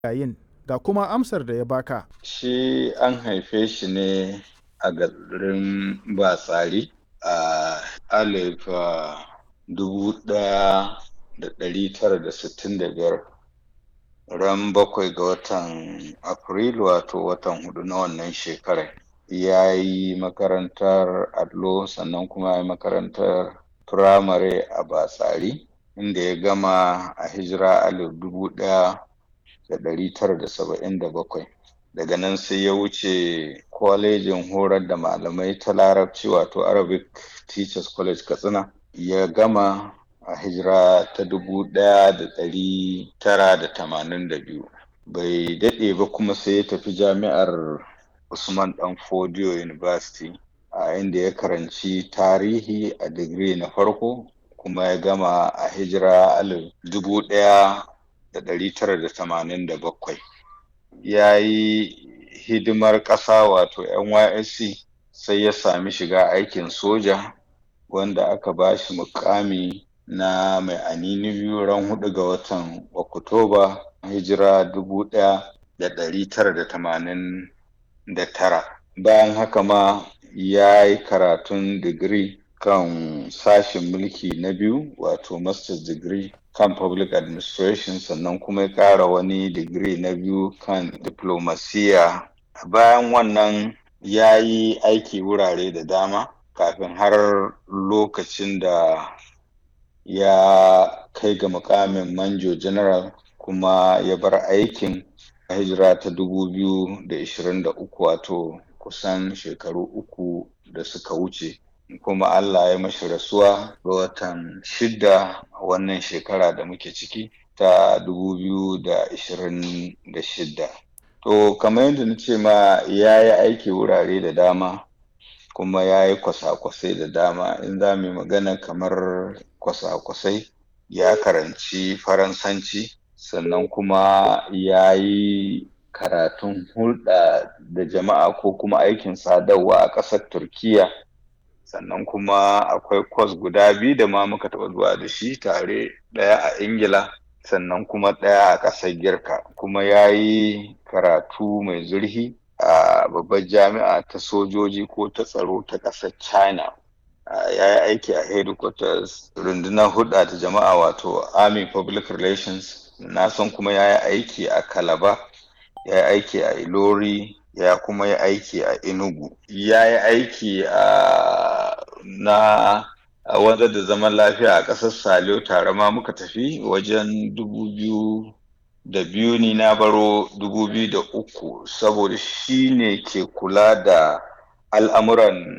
yayin ga kuma amsar da ya baka. Shi an haife shi ne a garin Batsari a alif 1965 ran 7 ga watan Afrilu wato watan 4 na wannan shekarar. Ya yi makarantar allo sannan kuma ya yi makarantar firamare a Batsari inda ya gama a hijira 1977. Daga nan sai ya wuce kwalejin horar da malamai ta Larabci wato Arabic Teachers College Katsina. Ya gama a hijira ta 1982. Bai daɗe ba kuma sai ya tafi jami'ar Usman Dan Fodio University a inda ya karanci tarihi a digiri na farko kuma ya gama a hijira 1987. Ya yi hidimar ƙasa wato NYSC sai ya sami shiga aikin soja wanda aka ba shi mukami na mai anini biyu ran 4 ga watan Oktoba hijira 1989. Bayan haka ma ya yi karatun digiri kan sashen mulki na biyu wato master's degree kan public administration sannan kuma ya ƙara wani digiri na biyu kan diplomasiya. Bayan wannan ya yi aiki wurare da dama kafin har lokacin da ya kai ga mukamin manjo general kuma ya bar aikin a hijira ta 2023 wato kusan shekaru 3 da suka wuce. Kuma Allah ya mashi rasuwa ga watan 6 wannan shekara da muke ciki ta 2026. To kamar yadda na ce ma ya yi aiki wurare da dama kuma ya yi kwasa-kwasai da dama. In za mu yi magana kamar kwasa-kwasai, ya karanci Faransanci sannan kuma ya yi karatun hulɗa da jama'a ko kuma aikin sadarwa a ƙasar Turkiyya. Sannan kuma akwai kwas guda 2 da ma muka taɓa zuwa da shi tare, ɗaya a Ingila sannan kuma ɗaya a ƙasar Girka. Kuma ya yi karatu mai zurfi a babbar jami'a ta sojoji ko ta tsaro ta ƙasar China. Ya yi aiki a headquarters rundunar hulɗa da jama'a wato Army Public Relations. Na san kuma ya yi aiki a Calabar, ya yi aiki a Ilori, ya kuma yi aiki a Enugu. Ya yi aiki na wanzar da zaman lafiya a ƙasar Saliyo tare ma muka tafi wajen 2002 ni na baro 2003 saboda shi ne ke kula da al'amuran